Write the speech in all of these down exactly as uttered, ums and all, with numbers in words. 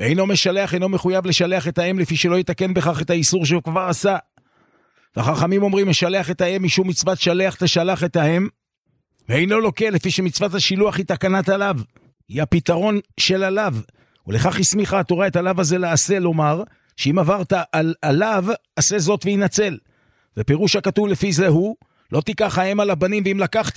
ואינו משלח, אינו מחויב לשלח את האם, לפי שלא יתקן בכך את האיסור שהוא כבר עשה. והחכמים אומרים, משלח את האם משום מצוות שלח תשלח את האם, ואינו לוקה, לפי שמצוות השילוח היא תקנת עליו, היא הפתרון של עליו, ולכך הסמיכה התורה את עליו הזה לעשה, לומר, שאם עברת על עליו, עשה זאת וינצל. ופירוש הכתוב לפי זה הוא, לא תיקח האם על הבנים, ואם לקחת,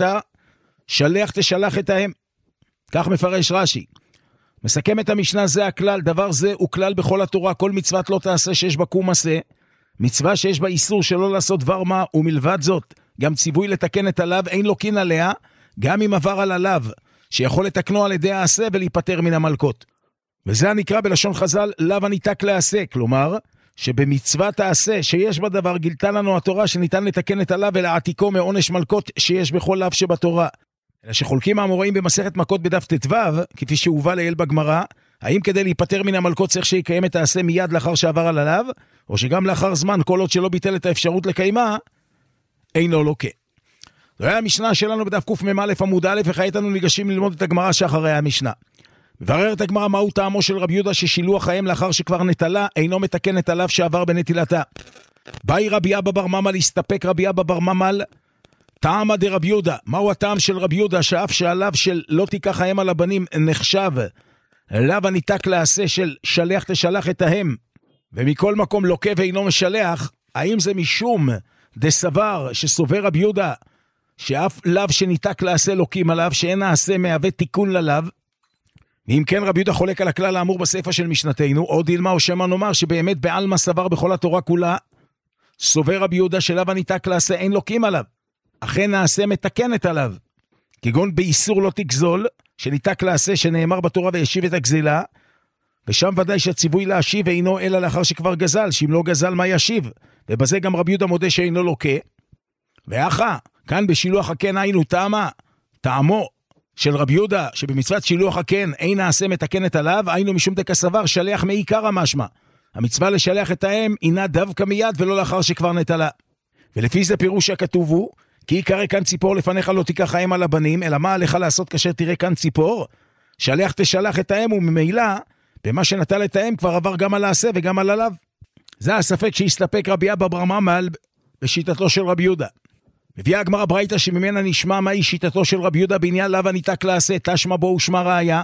שלח תשלח את האם. כך מפרש רש"י. מסכם את המשנה, זה הכלל, דבר זה הוא כלל בכל התורה, כל מצוות לא תעשה שיש בה קום עשה, מצווה שיש בה איסור שלא לעשות דבר מה, ומלבד זאת, גם ציווי לתקן את עליו, אין לוקין עליה, גם אם עבר על עליו, שיכול לתקנו על ידי העשה ולהיפטר מן המלכות. וזה הנקרא בלשון חז"ל, לאו הניתק לעשה, כלומר, שבמצוות העשה שיש בדבר, גילתה לנו התורה שניתן לתקן את עליו ולעתיקו מעונש מלכות שיש בכל לאו שבתורה. אלא שחולקים האמוראים במסכת מכות בדף ט"ו, כפי שהובא לעיל בגמרא, האם כדי להיפטר מן המלכות צריך שיקיים את העשה מיד לאחר שעבר על עליו, או שגם לאחר זמן, כל עוד שלא ביטל את האפשרות לקיימה, אינו לוקה. זו היה המשנה שלנו בדף קמ"א עמוד א', וכעת אנו ניגשים ללמוד את הגמרא שאחרי המשנה. מברר את הגמרא מהו טעמו של רבי יהודה ששילוח האם לאחר שכבר נטלה, אינו מתקן את עליו שעבר בנטילתה. באי רבי אבא בר ממל, הסתפק רבי אבא בר ממל, טעמה דרבי יהודה, מהו הטעם של רבי יהודה, שאף שעליו של לא תיקח האם על הבנים נחשב, לאו הניתק לעשה של שלח תשלח את ההם, ומכל מקום לוקה ואינו משלח, האם זה משום דסבר שסובר רבי יהודה, שאף לאו שניתק לעשה לוקים עליו, שאין העשה מהווה תיקון ללאו, ואם כן רבי יהודה חולק על הכלל האמור בספר של משנתנו, או דילמה או שמא נאמר שבאמת בעלמא סבר בכל התורה כולה, סובר רבי יהודה שלאו הניתק לעשה אין לוקים עליו, אכן העשה מתקנת עליו, כגון באיסור לא תגזול, שניתק לעשה שנאמר בתורה וישיב את הגזילה, ושם ודאי שהציווי להשיב אינו אלא לאחר שכבר גזל, שאם לא גזל מה ישיב, ובזה גם רבי יהודה מודה שאינו לוקה. ואחה, כאן בשילוח הקן היינו טעמה, טעמו של רבי יהודה, שבמצוות שילוח הקן אין העשה מתקנת עליו, היינו משום דקסבר שלח מעיקר המשמע. המצווה לשלח את האם אינה דווקא מיד ולא לאחר שכבר נטלה. ולפי זה פירוש הכתוב הוא, כי יקרא כאן ציפור לפניך לא תיקח האם על הבנים, אלא מה עליך לעשות כאשר תראה כאן ציפור? שלח תשלח את האם, וממילא במה שנטל את האם כבר עבר גם על העשה וגם על עליו. זה הספק שהסתפק רבי אבא בר ממל בשיטתו של רבי יהודה. מביאה הגמרא ברייתא שממנה נשמע מהי שיטתו של רבי יהודה בעניין לאו הניתק לעשה, תשמע בו ושמע ראיה.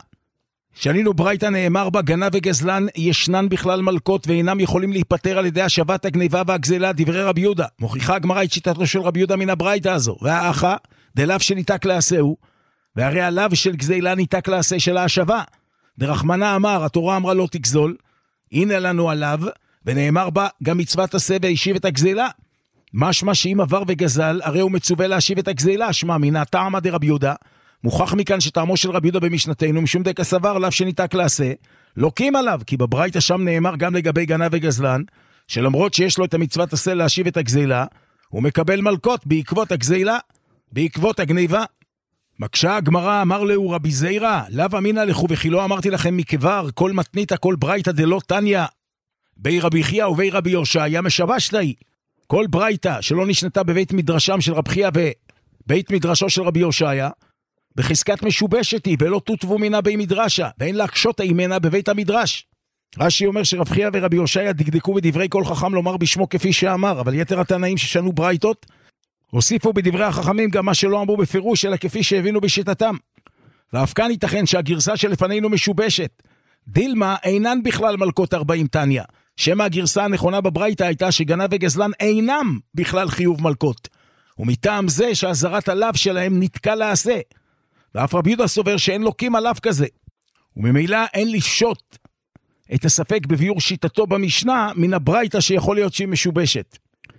שנינו ברייתא נאמר בה, גנב וגזלן ישנן בכלל מלכות ואינם יכולים להיפטר על ידי השבת הגניבה והגזלה, דברי רבי יהודה. מוכיחה הגמרא את שיטתו של רבי יהודה מן הברייתא הזו. והאחה, דלאו שניתק לעשהו, והרי הלאו של גזלה ניתק לעשה של ההשבה. דרחמנה אמר, התורה אמרה לא תגזול, הנה לנו עליו, ונאמר בה גם מצוות עשה והשיב את הגזלה. משמע שאם עבר וגזל, הרי הוא מצווה להשיב את הגזלה, שמע מן טעמה דרבי יהודה. מוכח מכאן שטעמו של רבי יהודה במשנתנו, משום דקסבר לאו שניתק לעשה, לוקים עליו, כי בברייתא שם נאמר גם לגבי גנב וגזלן, שלמרות שיש לו את המצוות עשה להשיב את הגזלה, הוא מקבל מלכות בעקבות הגזלה, בעקבות הגניבה. מקשה הגמרא, אמר לו רבי זיירא, לאו אמינא לכו וכי לא אמרתי לכם מכבר, כל מתנית כל ברייתא דלא תניא, בי רבי חייא ובי רבי יושעיה משבשתאי. כל ברייתא שלא נשנתה בבית מדרשם של רבי חייא ובית מדרשו של רבי יושעיה, בחזקת משובשת היא, ולא תוטבו מינה בי מדרשה, ואין להקשות אימנה בבית המדרש. רש"י אומר שרבי חייא ורבי יושעיה דקדקו בדברי כל חכם לומר בשמו כפי שאמר, אבל יתר התנאים ששנו ברייתות, הוסיפו בדברי החכמים גם מה שלא אמרו בפירוש, אלא כפי שהבינו בשיטתם. ואף כאן ייתכן שהגרסה שלפנינו משובשת. דילמה אינן בכלל מלכות ארבעים תניא, שמה הגרסה הנכונה בברייתא הייתה שגנב וגזלן אינם בכלל חיוב מלכות. ומטעם זה שהזרת הלאו שלהם נתקע לעשה. ואף רבי יהודה סובר שאין לוקים עליו כזה. וממילא אין לפשוט את הספק בביור שיטתו במשנה מן הברייתא שיכול להיות שהיא משובשת.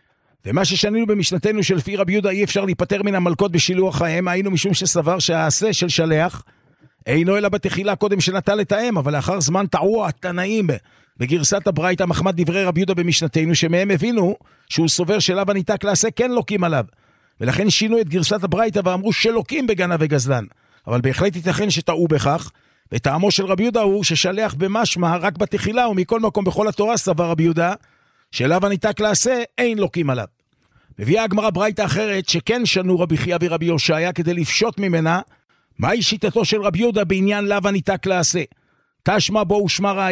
ומה ששנינו במשנתנו שלפי רבי יהודה אי אפשר להיפטר מן המלכות בשילוח האם, היינו משום שסבר שהעשה של שלח אינו אלא בתחילה קודם שנטל את האם, אבל לאחר זמן טעו התנאים בגרסת הברייתא מחמת דברי רבי יהודה במשנתנו, שמהם הבינו שהוא סובר שלאו הניתק לעשה כן לוקים עליו, ולכן שינו את גרסת הברייתא ואמרו שלוקים בגנב וגזלן. אבל בהחלט ייתכן שטעו בכך, וטעמו של רבי יהודה הוא ששלח במשמע רק בתחילה, ומכל מקום בכל התורה סבר רבי יהודה שלאו הניתק לעשה אין לוקים עליו. מביאה הגמרא ברייתא אחרת שכן שנו רבי חייא ורבי יושעיה כדי לפשוט ממנה מהי שיטתו של רבי יהודה בעניין לאו הניתק לעשה. תשמע בו ושמע ראיה.